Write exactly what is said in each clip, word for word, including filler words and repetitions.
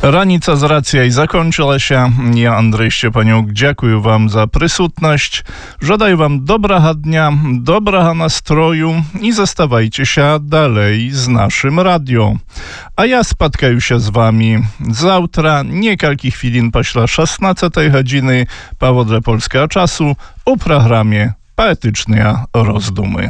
Ranica z racjaj zakończyła się. Ja, Andrzej Szczepaniuk, dziękuję wam za prysutność. Żadaj wam dobraha dnia, dobraha nastroju i zostawajcie się dalej z naszym radio. A ja spotkаю się z wami zawtra, niekalki chwilin pośla szesnastej godziny, powodle polskiego czasu, u programie Поэтичные розdumy.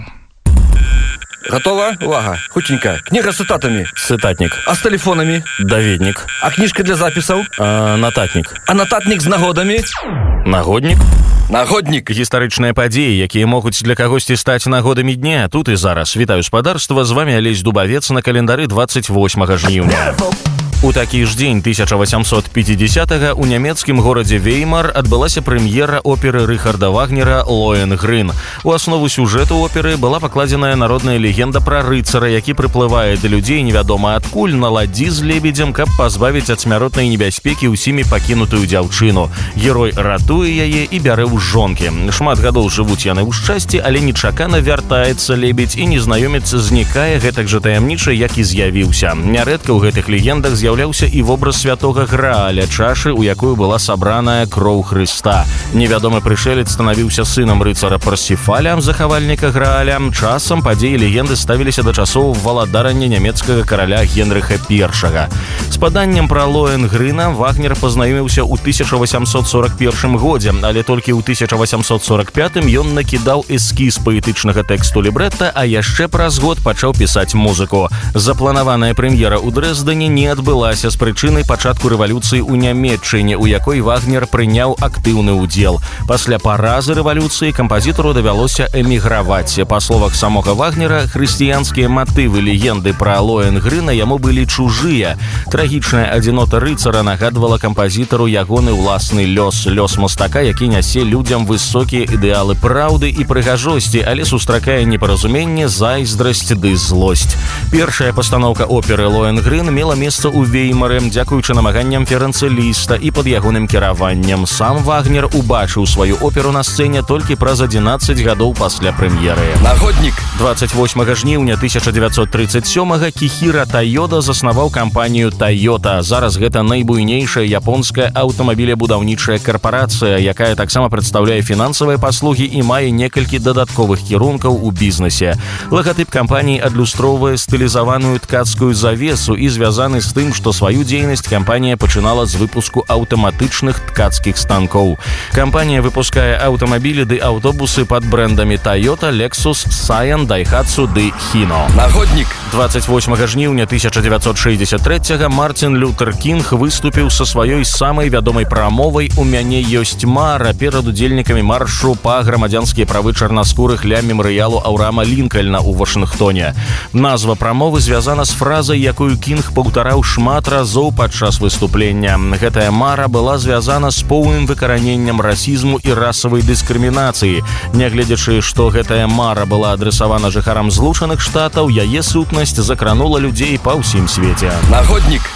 Готова? Увага. Хутенько. Книга с цитатами. Цитатник. А с телефонами? Даведник. А книжка для записаў? А, нататник. А нататник з нагодамі? Нагодник. Нагодник. Гістарычныя падзеі, якія могуць для кагосьці стаць нагодамі дня. Тут і зараз. Вітаю спадарства, з вами Алесь Дубавец на календары двадцать восьмага жніўня. У такі ж дзень тысяча восемьсот пятидесятого у нямецкім горадзе Веймар адбылася прэм'ера оперы Рыхарда Вагнера «Лоэнгрын». У аснову сюжэту оперы была пакладзеная народная легенда пра рыцара, які прыплывае да людзей невядома адкуль на ладдзі з лебедзем, каб пазбавіць ад смяротнай небяспекі ўсімі пакінутую дзяўчыну. Герой ратуе яе і бярэ ў жонкі. Шмат гадоў жывуць яны ў шчасці, але нечакана вяртаецца лебедзь і незнаёмец знікае гэтак жа таямніча, як і з'явіўся. Нярэдка ў гэтых легендах з'яўляўся і вобраз святога Грааля, чашы, у якую была сабраная кроў Хрыста. Невядомы прышэлец станавіўся сынам рыцара Парсіфаля, захавальніка Грааля. Часам падзеі легенды ставіліся да часоў валадарання нямецкага караля Генрыха Першага. З паданнем пра Лоэнгрына Вагнер пазнаёміўся ў тысяча восемьсот сорок первым годзе, але толькі ў тысяча восемьсот сорок пятым ён накідаў эскіз паэтычнага тэксту лібрэта, а яшчэ праз год пачаў пісаць музыку. Запланаваная прэм'ера ў Дрэздане не адбылася з прычыны пачатку рэвалюцыі ў Нямецчыне, у якой Вагнер прыняў актыўны ўдзел. Пасля паразы рэвалюцыі кампазітару давялося эміграваць. Па словах самога Вагнера, хрысціянскія матывы легенды пра Лоэнгрына яму былі чужыя. Трагічная адзінота рыцара нагадвала кампазітару ягоны ўласны лёс, лёс мастака, які нясе людзям высокія ідэалы праўды і прыгажосці, але сустракае непаразуменне, зайздрасць ды злосць. Першая пастаноўка оперы «Лоэнгрын» мела месца ў Веймары, дзякуючы намаганням Ферэнца Ліста і пад ягоным кіраваннем. Сам Вагнер убачыў сваю оперу на сцэне толькі праз адзінаццаць гадоў пасля прэм'еры. Нагоднік. двадцать восьмага жніўня тысяча девятьсот тридцать сёмага Кихіра Тойода заснаваў кампанію Toyota. Зараз гэта найбуйнейшая японская аўтамабілебудаўнічая карпарацыя, якая таксама прадстаўляе фінансавыя паслугі і мае некалькі дадатковых кірункаў у бізнесе. Лагатып кампаніі адлюстроўвае стылізаваную ткацкую завесу і звязаны з тым, што сваю дзейнасць кампанія пачынала з выпуску аўтаматычных ткацкіх станкоў. Кампанія выпускае аўтамабілі ды аўтобусы пад брэндамі Toyota, Lexus, Scion, Daihatsu ды Hino. Нагоднік. двадцать восьмага жніўня тысяча девятьсот шестьдесят третьего Мартин Лютер Кінг выступіў са сваёй самай вядомай прамовай «У мяне ёсць мара» перад удзельнікамі маршу па грамадзянскія правы чарнаскурых ля мемарыялу Аўраама Лінкальна ў Вашынгтоне. Назва прамовы звязана з фразай, якую Кінг паўтараў шмат разоў падчас выступлення. Гэтая мара была звязана з поўным выкараненнем расізму і расавай дыскрымінацыі. Нягледзячы, што гэтая мара была адресавана жыхарам Злучаных Штатаў, яе сутнасць закранула людзей па ўсім свеце. Нагоднік.